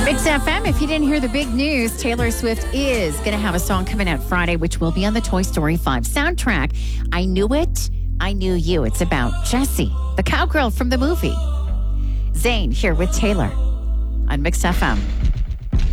Mix FM, if you didn't hear the big news, Taylor Swift is going to have a song coming out Friday, which will be on the Toy Story 5 soundtrack. I Knew It, I Knew You. It's about Jessie, the cowgirl from the movie. Zane here with Taylor on Mix FM.